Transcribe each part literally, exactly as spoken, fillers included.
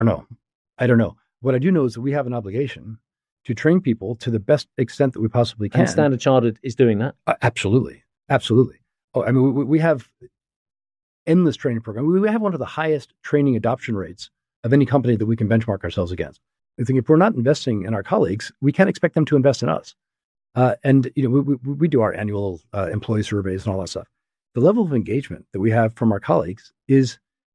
don't know. I don't know. What I do know is that we have an obligation to train people to the best extent that we possibly can. And Standard Chartered is doing that? Uh, absolutely. Absolutely. Oh, I mean, we, we have endless training program. We have one of the highest training adoption rates of any company that we can benchmark ourselves against. I think if we're not investing in our colleagues, we can't expect them to invest in us. Uh, and, you know, we, we, we do our annual uh, employee surveys and all that stuff. The level of engagement that we have from our colleagues is,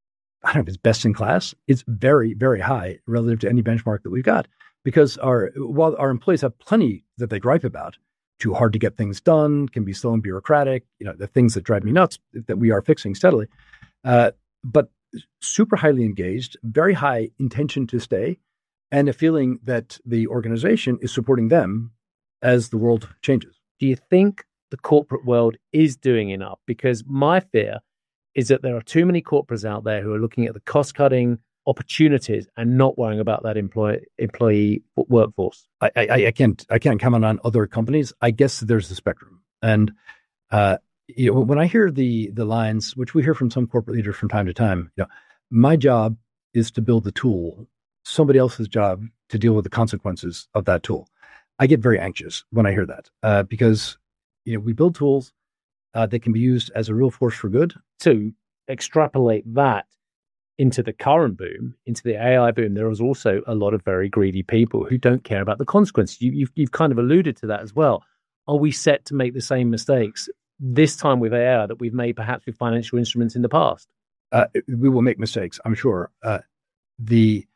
I don't know if it's best in class. It's very, very high relative to any benchmark that we've got. Because our while our employees have plenty that they gripe about, too hard to get things done, can be slow and bureaucratic, you know, the things that drive me nuts that we are fixing steadily, uh, but super highly engaged, very high intention to stay, and a feeling that the organization is supporting them as the world changes. Do you think the corporate world is doing enough? Because my fear is that there are too many corporates out there who are looking at the cost-cutting opportunities and not worrying about that employee employee workforce. I, I, I can't I can't comment on other companies. I guess there's a spectrum, and uh, you know, when I hear the the lines, which we hear from some corporate leaders from time to time, you know, my job is to build the tool. Somebody else's job to deal with the consequences of that tool. I get very anxious when I hear that uh, because you know we build tools uh, that can be used as a real force for good. To extrapolate that into the current boom, into the A I boom, there is also a lot of very greedy people who don't care about the consequences. You, you've, you've kind of alluded to that as well. Are we set to make the same mistakes this time with A I that we've made perhaps with financial instruments in the past? Uh, we will make mistakes, I'm sure. Uh, the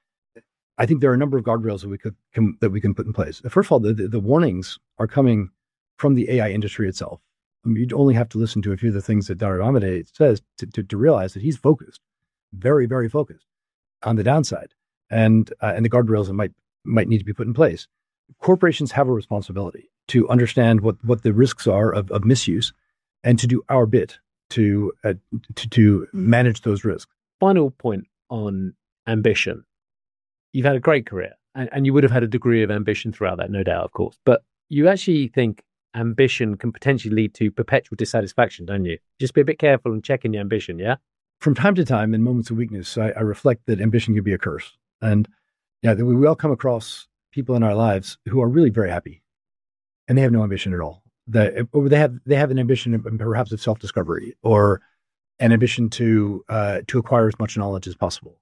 I think there are a number of guardrails that we could can, that we can put in place. First of all, the, the, the warnings are coming from the A I industry itself. I mean, you'd only have to listen to a few of the things that Dario Amodei says to, to, to realize that he's focused. Very, very focused on the downside, and uh, and the guardrails that might might need to be put in place. Corporations have a responsibility to understand what, what the risks are of, of misuse, and to do our bit to uh, to to manage those risks. Final point on ambition. You've had a great career, and, and you would have had a degree of ambition throughout that, no doubt, of course. But you actually think ambition can potentially lead to perpetual dissatisfaction, don't you? Just be a bit careful and checking your ambition, yeah? From time to time, in moments of weakness, I, I reflect that ambition can be a curse. And yeah, that we, we all come across people in our lives who are really very happy, and they have no ambition at all. They, or they have they have an ambition, perhaps of self-discovery, or an ambition to uh, to acquire as much knowledge as possible.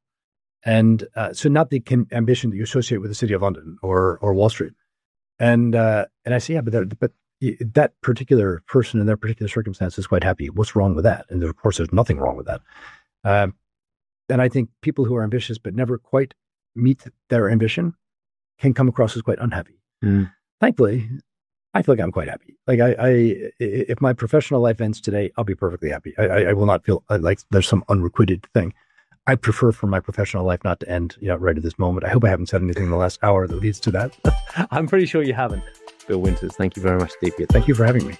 And uh, so, not the can, ambition that you associate with the City of London or or Wall Street. And uh, and I say, yeah, but that, but that particular person in that particular circumstance is quite happy. What's wrong with that? And of course, there's nothing wrong with that. Um, and I think people who are ambitious but never quite meet their ambition can come across as quite unhappy. Mm. Thankfully, I feel like I'm quite happy. Like I, I, if my professional life ends today, I'll be perfectly happy. I, I, I will not feel like there's some unrequited thing. I prefer for my professional life not to end, you know, right at this moment. I hope I haven't said anything in the last hour that leads to that. I'm pretty sure you haven't. Bill Winters, thank you very much, Deepia. Thank you for having me.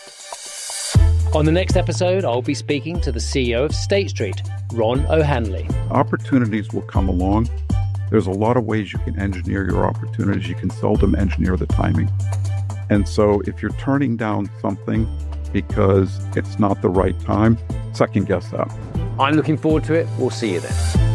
On the next episode, I'll be speaking to the C E O of State Street, Ron O'Hanley. Opportunities will come along. There's a lot of ways you can engineer your opportunities. You can seldom engineer the timing. And so if you're turning down something because it's not the right time, second guess that. I'm looking forward to it. We'll see you then.